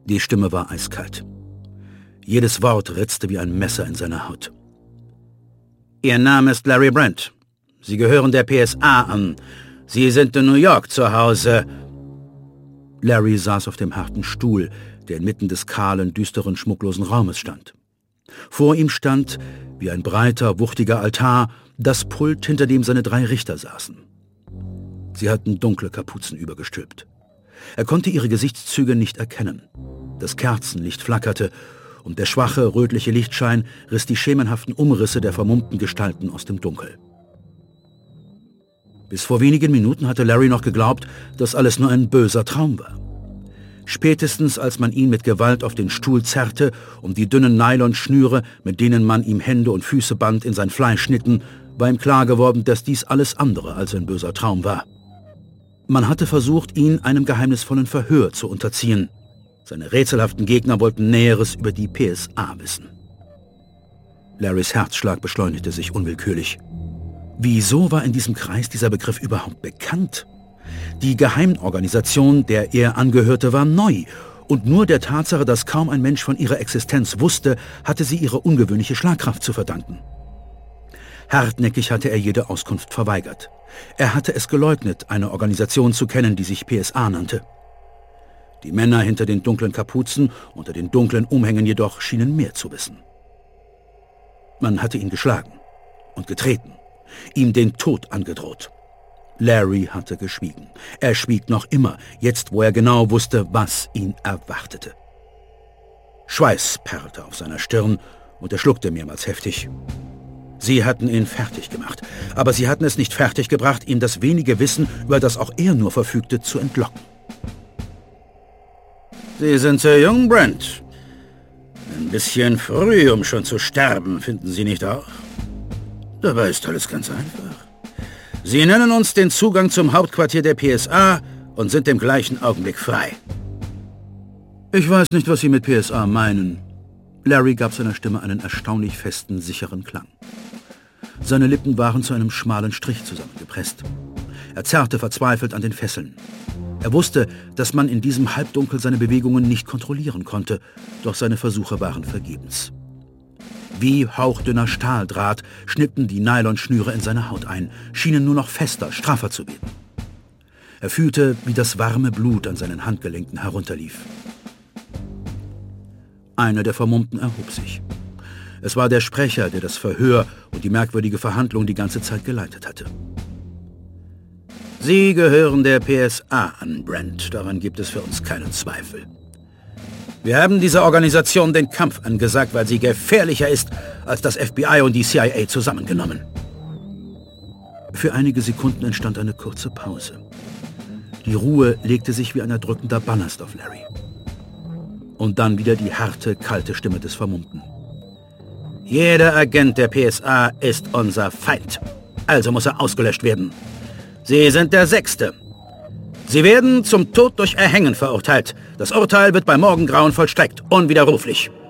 Die Stimme war eiskalt. Jedes Wort ritzte wie ein Messer in seiner Haut. »Ihr Name ist Larry Brent. Sie gehören der PSA an. Sie sind in New York zu Hause.« Larry saß auf dem harten Stuhl, der inmitten des kahlen, düsteren, schmucklosen Raumes stand. Vor ihm stand, wie ein breiter, wuchtiger Altar, das Pult, hinter dem seine 3 Richter saßen. Sie hatten dunkle Kapuzen übergestülpt. Er konnte ihre Gesichtszüge nicht erkennen. Das Kerzenlicht flackerte, und der schwache, rötliche Lichtschein riss die schemenhaften Umrisse der vermummten Gestalten aus dem Dunkel. Bis vor wenigen Minuten hatte Larry noch geglaubt, dass alles nur ein böser Traum war. Spätestens als man ihn mit Gewalt auf den Stuhl zerrte und die dünnen Nylonschnüre, mit denen man ihm Hände und Füße band, in sein Fleisch schnitten, war ihm klar geworden, dass dies alles andere als ein böser Traum war. Man hatte versucht, ihn einem geheimnisvollen Verhör zu unterziehen. Seine rätselhaften Gegner wollten Näheres über die PSA wissen. Larrys Herzschlag beschleunigte sich unwillkürlich. Wieso war in diesem Kreis dieser Begriff überhaupt bekannt? Die Geheimorganisation, der er angehörte, war neu, und nur der Tatsache, dass kaum ein Mensch von ihrer Existenz wusste, hatte sie ihre ungewöhnliche Schlagkraft zu verdanken. Hartnäckig hatte er jede Auskunft verweigert. Er hatte es geleugnet, eine Organisation zu kennen, die sich PSA nannte. Die Männer hinter den dunklen Kapuzen, unter den dunklen Umhängen jedoch, schienen mehr zu wissen. Man hatte ihn geschlagen und getreten, ihm den Tod angedroht. Larry hatte geschwiegen. Er schwieg noch immer, jetzt wo er genau wusste, was ihn erwartete. Schweiß perlte auf seiner Stirn und er schluckte mehrmals heftig. Sie hatten ihn fertig gemacht, aber sie hatten es nicht fertiggebracht, ihm das wenige Wissen, über das auch er nur verfügte, zu entlocken. »Sie sind sehr jung, Brent. Ein bisschen früh, um schon zu sterben, finden Sie nicht auch? Dabei ist alles ganz einfach. Sie nennen uns den Zugang zum Hauptquartier der PSA und sind im gleichen Augenblick frei.« »Ich weiß nicht, was Sie mit PSA meinen.« Larry gab seiner Stimme einen erstaunlich festen, sicheren Klang. Seine Lippen waren zu einem schmalen Strich zusammengepresst. Er zerrte verzweifelt an den Fesseln. Er wusste, dass man in diesem Halbdunkel seine Bewegungen nicht kontrollieren konnte, doch seine Versuche waren vergebens. Wie hauchdünner Stahldraht schnitten die Nylonschnüre in seine Haut ein, schienen nur noch fester, straffer zu werden. Er fühlte, wie das warme Blut an seinen Handgelenken herunterlief. Einer der Vermummten erhob sich. Es war der Sprecher, der das Verhör und die merkwürdige Verhandlung die ganze Zeit geleitet hatte. »Sie gehören der PSA an, Brent, daran gibt es für uns keinen Zweifel. Wir haben dieser Organisation den Kampf angesagt, weil sie gefährlicher ist als das FBI und die CIA zusammengenommen.« Für einige Sekunden entstand eine kurze Pause. Die Ruhe legte sich wie ein erdrückender Ballast auf Larry. Und dann wieder die harte, kalte Stimme des Vermummten. »Jeder Agent der PSA ist unser Feind. Also muss er ausgelöscht werden. Sie sind der 6. Sie werden zum Tod durch Erhängen verurteilt. Das Urteil wird bei Morgengrauen vollstreckt, unwiderruflich.«